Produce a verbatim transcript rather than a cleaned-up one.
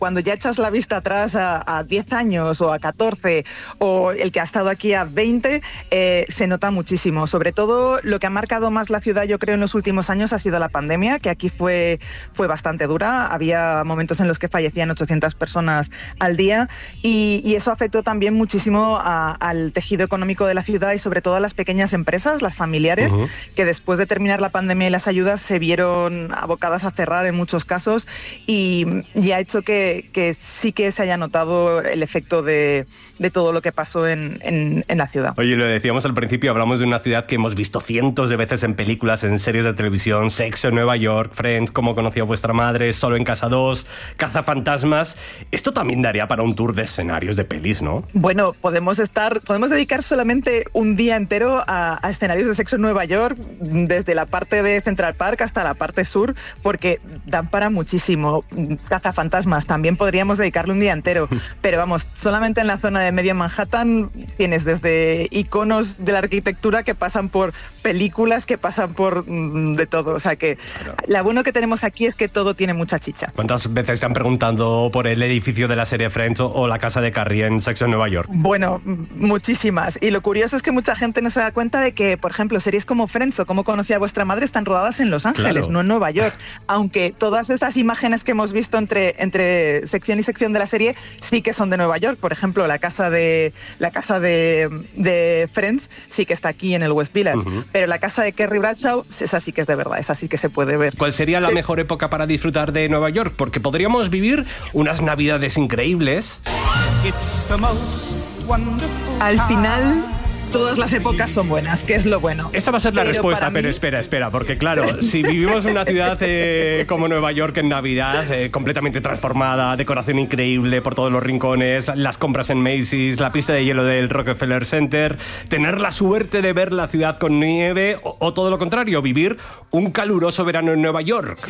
cuando ya echas la vista atrás a, a diez años o a catorce, o el que ha estado aquí a veinte, eh, se nota muchísimo. Sobre todo lo que ha marcado más la ciudad, yo creo, en los últimos años ha sido la pandemia, que aquí fue, fue bastante dura. Había momentos en los que fallecían ochocientas personas al día y, y eso afectó también muchísimo a, al tejido económico de la ciudad y sobre todo a las pequeñas empresas, las familiares, uh-huh. que después de terminar la pandemia y las ayudas se vieron abocadas a cerrar en muchos casos y, y ha hecho que que sí que se haya notado el efecto de, de todo lo que pasó en, en, en la ciudad. Oye, lo decíamos al principio, hablamos de una ciudad que hemos visto cientos de veces en películas, en series de televisión, Sexo en Nueva York, Friends, Cómo conocí a vuestra madre, Solo en casa dos, Cazafantasmas. Esto también daría para un tour de escenarios de pelis, ¿no? Bueno, podemos estar, podemos dedicar solamente un día entero a, a escenarios de Sexo en Nueva York, desde la parte de Central Park hasta la parte sur, porque dan para muchísimo. Cazafantasmas también También podríamos dedicarle un día entero, pero vamos, solamente en la zona de medio Manhattan tienes desde iconos de la arquitectura que pasan por películas, que pasan por mm, de todo. O sea que claro. Lo bueno que tenemos aquí es que todo tiene mucha chicha. ¿Cuántas veces están preguntando por el edificio de la serie Friends o, o la casa de Carrie en Sexo en Nueva York? Bueno, muchísimas. Y lo curioso es que mucha gente no se da cuenta de que, por ejemplo, series como Friends o Cómo conocí a vuestra madre están rodadas en Los Ángeles, claro. no en Nueva York. Aunque todas esas imágenes que hemos visto entre, entre sección y sección de la serie sí que son de Nueva York. Por ejemplo, la casa de la casa de, de Friends sí que está aquí en el West Village, uh-huh. pero la casa de Carrie Bradshaw, esa sí que es de verdad, esa sí que se puede ver. ¿Cuál sería la mejor época para disfrutar de Nueva York? Porque podríamos vivir unas navidades increíbles. Al final todas las épocas son buenas, que es lo bueno. Esa va a ser la pero respuesta, mí... pero espera, espera, porque claro, si vivimos en una ciudad eh, como Nueva York en Navidad, eh, completamente transformada, decoración increíble por todos los rincones, las compras en Macy's, la pista de hielo del Rockefeller Center, tener la suerte de ver la ciudad con nieve o, o todo lo contrario, vivir un caluroso verano en Nueva York.